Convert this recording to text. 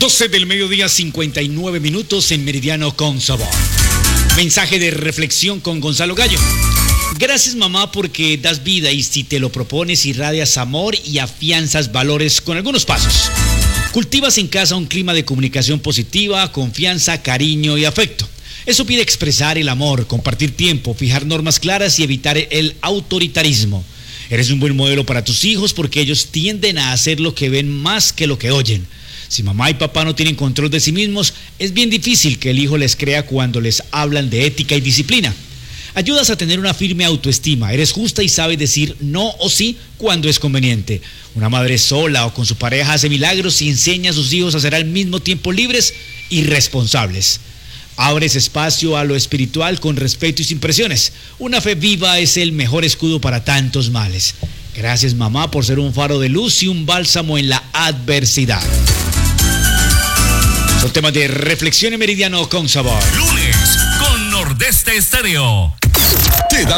12 del mediodía, 59 minutos en Meridiano con Sabor. Mensaje de reflexión con Gonzalo Gallo. Gracias, mamá, porque das vida y si te lo propones irradias amor y afianzas valores con algunos pasos. Cultivas en casa un clima de comunicación positiva, confianza, cariño y afecto. Eso pide expresar el amor, compartir tiempo, fijar normas claras y evitar el autoritarismo. Eres un buen modelo para tus hijos porque ellos tienden a hacer lo que ven más que lo que oyen. Si mamá y papá no tienen control de sí mismos, es bien difícil que el hijo les crea cuando les hablan de ética y disciplina. Ayudas a tener una firme autoestima, eres justa y sabes decir no o sí cuando es conveniente. Una madre sola o con su pareja hace milagros y enseña a sus hijos a ser al mismo tiempo libres y responsables. Abres espacio a lo espiritual con respeto y sin presiones. Una fe viva es el mejor escudo para tantos males. Gracias, mamá, por ser un faro de luz y un bálsamo en la adversidad. Son temas de reflexión en Meridiano con Sabor. Lunes con Nordeste Estéreo.